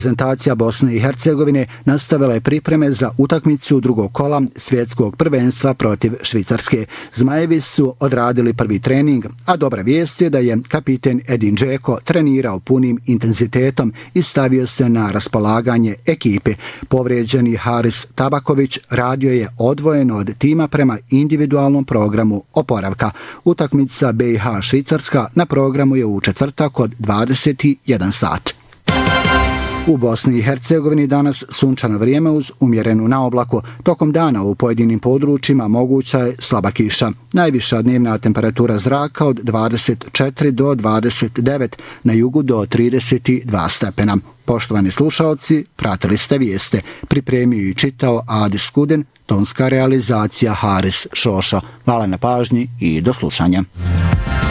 Reprezentacija Bosne i Hercegovine nastavila je pripreme za utakmicu drugog kola svjetskog prvenstva protiv Švicarske. Zmajevi su odradili prvi trening, a dobra vijest je da je kapiten Edin Džeko trenirao punim intenzitetom i stavio se na raspolaganje ekipe. Povrijeđeni Haris Tabaković radio je odvojeno od tima prema individualnom programu oporavka. Utakmica BiH Švicarska na programu je u četvrtak od 21 sat. U Bosni i Hercegovini danas sunčano vrijeme uz umjerenu naoblaku. Tokom dana u pojedinim područjima moguća je slaba kiša. Najviša dnevna temperatura zraka od 24 do 29, na jugu do 32 stepena. Poštovani slušalci, pratili ste vijeste. Pripremio i čitao Adis Kuden, tonska realizacija Haris Šošo. Hvala na pažnji i do slušanja.